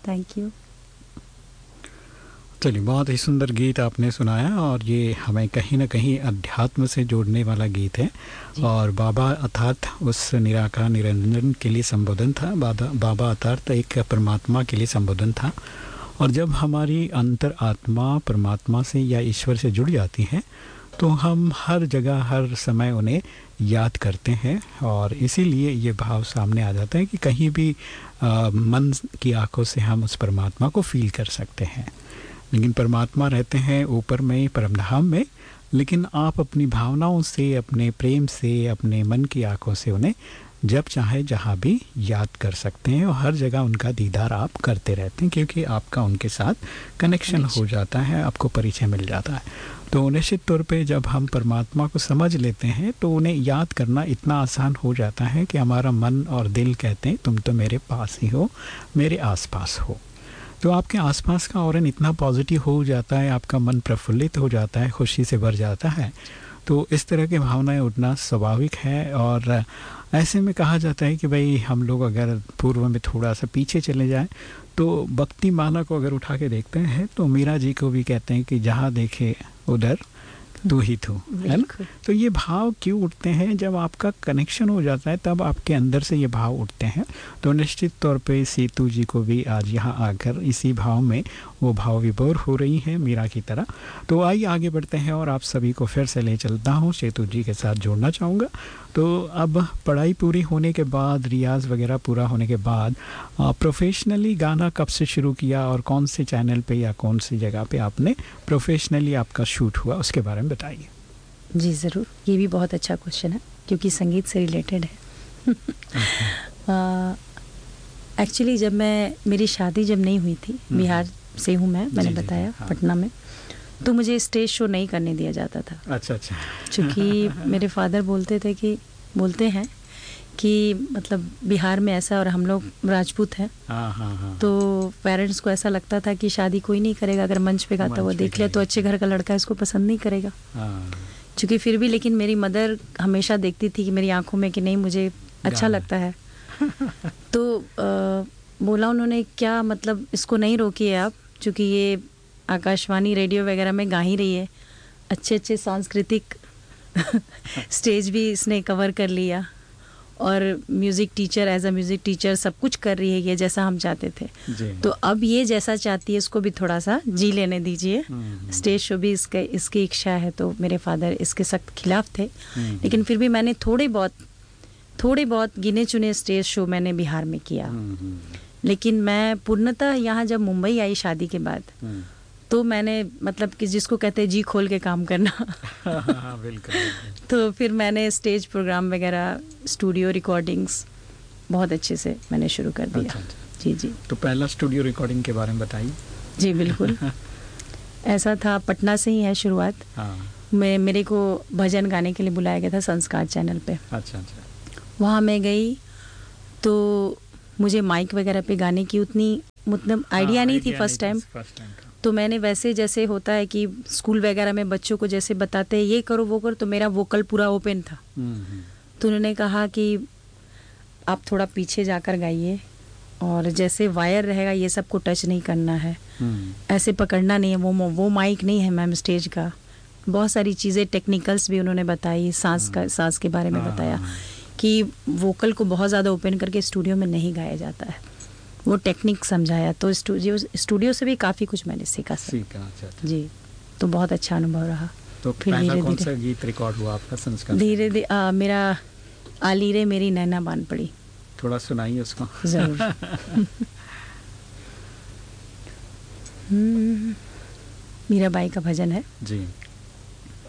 Thank you. चलिए, बहुत ही सुंदर गीत आपने सुनाया और ये हमें कहीं ना कहीं अध्यात्म से जोड़ने वाला गीत है। और बाबा अर्थात उस निराकार निरंजन के लिए संबोधन था। बाबा अर्थात एक परमात्मा के लिए संबोधन था। और जब हमारी अंतर आत्मा परमात्मा से या ईश्वर से जुड़ जाती है तो हम हर जगह हर समय उन्हें याद करते हैं और इसीलिए ये भाव सामने आ जाता है कि कहीं भी मन की आंखों से हम उस परमात्मा को फील कर सकते हैं। लेकिन परमात्मा रहते हैं ऊपर में, परमधाम में, लेकिन आप अपनी भावनाओं से, अपने प्रेम से, अपने मन की आंखों से उन्हें जब चाहे जहाँ भी याद कर सकते हैं और हर जगह उनका दीदार आप करते रहते हैं क्योंकि आपका उनके साथ कनेक्शन हो जाता है, आपको परिचय मिल जाता है। तो निश्चित तौर पे जब हम परमात्मा को समझ लेते हैं तो उन्हें याद करना इतना आसान हो जाता है कि हमारा मन और दिल कहते हैं तुम तो मेरे पास ही हो, मेरे आसपास हो। तो आपके आसपास का ऑरन इतना पॉजिटिव हो जाता है, आपका मन प्रफुल्लित हो जाता है, खुशी से भर जाता है। तो इस तरह की भावनाएं उठना स्वाभाविक है। और ऐसे में कहा जाता है कि भाई हम लोग अगर पूर्व में थोड़ा सा पीछे चले जाएं तो भक्ति माला को अगर उठा के देखते हैं तो मीरा जी को भी कहते हैं कि जहाँ देखे उधर तू ही तू, है ना। तो ये भाव क्यों उठते हैं? जब आपका कनेक्शन हो जाता है तब आपके अंदर से ये भाव उठते हैं। तो निश्चित तौर पे सीतू जी को भी आज यहाँ आकर इसी भाव में वो भाव विभोर हो रही हैं मीरा की तरह। तो आइए आगे बढ़ते हैं और आप सभी को फिर से ले चलता हूँ, सेतु जी के साथ जोड़ना चाहूँगा। तो अब पढ़ाई पूरी होने के बाद, रियाज वगैरह पूरा होने के बाद प्रोफेशनली गाना कब से शुरू किया और कौन से चैनल पे या कौन सी जगह पे आपने प्रोफेशनली आपका शूट हुआ, उसके बारे में बताइए। जी ज़रूर, ये भी बहुत अच्छा क्वेश्चन है क्योंकि संगीत से रिलेटेड है। एक्चुअली जब मेरी शादी जब नहीं हुई थी, बिहार से हूँ मैंने बताया, हाँ। पटना में, तो मुझे स्टेज शो नहीं करने दिया जाता था। अच्छा। क्योंकि मेरे फादर बोलते हैं कि मतलब बिहार में ऐसा, और हम लोग राजपूत हैं, हाँ। तो पेरेंट्स को ऐसा लगता था कि शादी कोई नहीं करेगा, अगर मंच पे गाता हुआ देख लिया तो अच्छे घर का लड़का इसको पसंद नहीं करेगा। क्योंकि फिर भी लेकिन मेरी मदर हमेशा देखती थी कि मेरी आंखों में कि नहीं मुझे अच्छा लगता है। तो बोला उन्होंने क्या मतलब इसको नहीं रोकिए आप, क्योंकि ये आकाशवाणी रेडियो वगैरह में गा ही रही है, अच्छे सांस्कृतिक स्टेज भी इसने कवर कर लिया और music teacher, as a music teacher सब कुछ कर रही है ये जैसा हम चाहते थे। तो अब ये जैसा चाहती है इसको भी थोड़ा सा जी लेने दीजिए, स्टेज शो भी इसकी इच्छा है। तो मेरे फादर इसके सख्त खिलाफ थे, लेकिन फिर भी मैंने थोड़े बहुत गिने चुने स्टेज शो मैंने बिहार में किया। लेकिन मैं पूर्णतः यहाँ जब मुंबई आई शादी के बाद, तो मैंने मतलब कि जिसको कहते हैं जी खोल के काम करना। बिल्कुल। तो फिर मैंने स्टेज प्रोग्राम वगैरह, स्टूडियो रिकॉर्डिंग्स बहुत अच्छे से मैंने शुरू कर दिया। अच्छा। जी। तो पहला स्टूडियो रिकॉर्डिंग के बारे में बताइए। जी बिल्कुल। ऐसा था, पटना से ही है शुरुआत। मेरे को भजन गाने के लिए बुलाया गया था संस्कार चैनल पे। अच्छा। वहाँ मैं गई तो मुझे माइक वगैरह पे गाने की उतनी मतलब आइडिया नहीं थी फर्स्ट टाइम। तो मैंने वैसे जैसे होता है कि स्कूल वगैरह में बच्चों को जैसे बताते हैं ये करो वो करो, तो मेरा वोकल पूरा ओपन था। तो उन्होंने कहा कि आप थोड़ा पीछे जाकर गाइए और जैसे वायर रहेगा ये सबको टच नहीं करना है, ऐसे पकड़ना नहीं है, वो माइक नहीं है मैम स्टेज का। बहुत सारी चीज़ें टेक्निकल्स भी उन्होंने बताई, सांस के बारे में बताया कि वोकल को बहुत ज़्यादा ओपन करके स्टूडियो में नहीं गाया जाता है, वो टेक्निक समझाया। तो स्टूडियो से भी काफ़ी कुछ मैंने सीखा। अच्छा। जी, तो बहुत अच्छा अनुभव रहा। तो फिर पहला कौन सा गीत रिकॉर्ड हुआ आपका संस्कार? धीरे मेरा आली रे मेरी नैना बान पड़ी। थोड़ा सुनाइए उसको। जरूर। मीराबाई का भजन है जी।